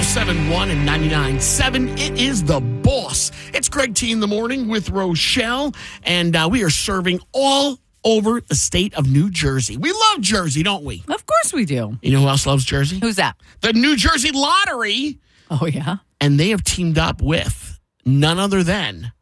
1071 and 99.7. It is The Boss. It's Greg T in the morning with Rochelle, and we are serving all over the state of New Jersey. We love Jersey, don't we? Of course we do. You know who else loves Jersey? Who's that? The New Jersey Lottery. Oh, yeah? And they have teamed up with none other than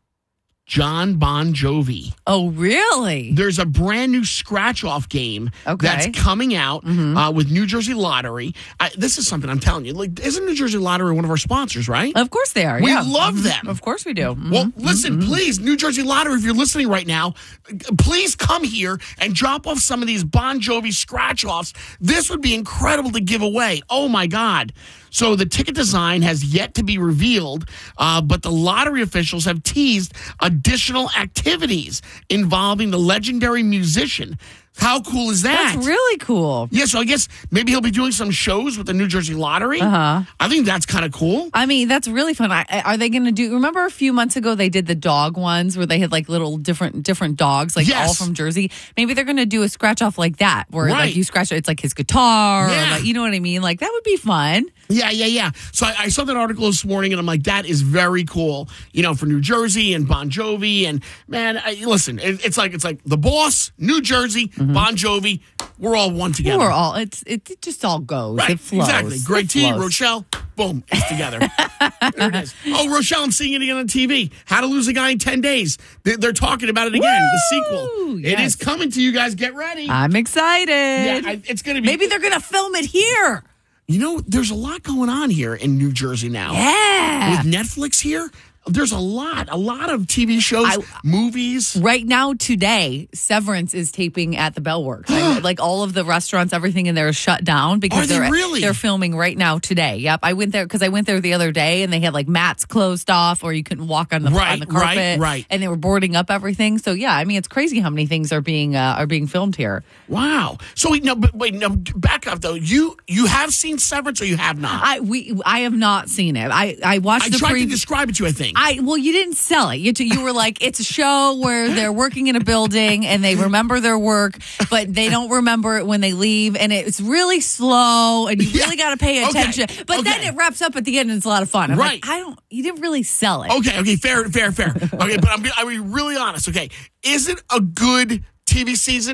John Bon Jovi. Oh, really? There's a brand new scratch-off game that's coming out with New Jersey Lottery. This is something I'm telling you. Like, isn't New Jersey Lottery one of our sponsors, right? Of course they are. We yeah. love them. Of course we do. Well, listen, please, New Jersey Lottery, if you're listening right now, please come here and drop off some of these Bon Jovi scratch-offs. This would be incredible to give away. Oh, my God. So the ticket design has yet to be revealed, but the lottery officials have teased additional activities involving the legendary musician. How cool is that? That's really cool. Yeah, so I guess maybe he'll be doing some shows with the New Jersey Lottery. I think that's kind of cool. I mean, that's really fun. Are they going to do? Remember a few months ago they did the dog ones where they had like little different dogs, like all from Jersey. Maybe they're going to do a scratch off like that, where like you scratch it's like his guitar, or like, you know what I mean? Like that would be fun. Yeah. So I saw that article this morning, and I'm like, that is very cool. You know, for New Jersey and Bon Jovi, and man, listen, it's like The Boss, New Jersey, Bon Jovi. We're all one together. We're all. It just all goes. Right, It flows. exactly. Greg T, Rochelle, boom, it's together. There it is. Oh, Rochelle, I'm seeing it again on TV. How to Lose a Guy in 10 Days. They're talking about it again. The sequel. Yes. It is coming to you guys. Get ready. I'm excited. Yeah, it's going to be. Maybe they're going to film it here. You know, there's a lot going on here in New Jersey now. Yeah. With Netflix here, there's a lot of TV shows, movies. Right now, today, Severance is taping at the Bellworks. Like all of the restaurants, everything in there is shut down because they're filming right now today. Yep, I went there because I went there the other day and they had like mats closed off or you couldn't walk on the carpet. Right. And they were boarding up everything. So yeah, I mean it's crazy how many things are being filmed here. Wow. So wait, back up though. You have seen Severance or you have not? I have not seen it. I watched. I tried to describe it to you. I think. Well, you didn't sell it. You were like, it's a show where they're working in a building and they remember their work, but they don't remember it when they leave. And it's really slow and you really got to pay attention. But then it wraps up at the end and it's a lot of fun. I'm like, you didn't really sell it. Okay. Fair. Okay. But I'm being really honest. Okay. Is it a good TV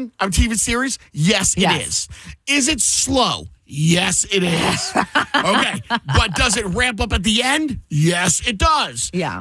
series? Yes, it is. Is it slow? Yes, it is. Okay. But does it ramp up at the end? Yes, it does. Yeah.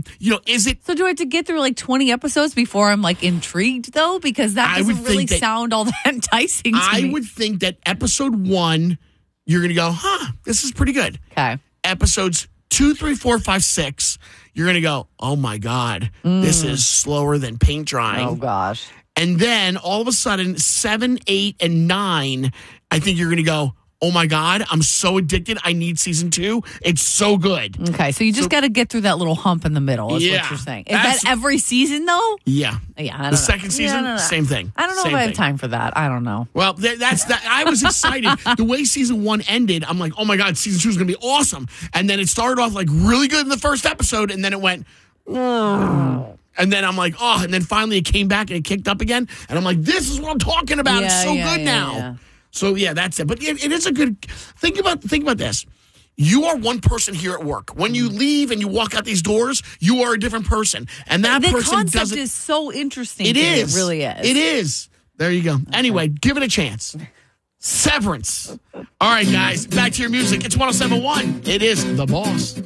Is it... So do I have to get through like 20 episodes before I'm like intrigued though? Because that doesn't really sound all that enticing to me. I would think that episode 1, you're going to go, this is pretty good. Okay. Episodes 2, 3, 4, 5, 6, you're going to go, oh my God, this is slower than paint drying. Oh gosh. And then all of a sudden, 7, 8, and 9, I think you're going to go, oh my God, I'm so addicted. I need season 2. It's so good. Okay, so you just got to get through that little hump in the middle is what you're saying. Is that every season though? Yeah. Yeah. I don't know. Second season, same thing. I don't know if I have time for that. I don't know. Well, that's that. I was excited. The way season 1 ended, I'm like, oh my God, season 2 is going to be awesome. And then it started off like really good in the first episode, and then it went, and then I'm like, and then finally it came back and it kicked up again. And I'm like, this is what I'm talking about. It's so good now. Yeah. So, that's it. But it is a good... Think about this. You are one person here at work. When you leave and you walk out these doors, you are a different person. And that person doesn't... The concept is so interesting. It is. It really is. It is. There you go. Okay. Anyway, give it a chance. Severance. All right, guys. Back to your music. It's 107.1. It is The Boss.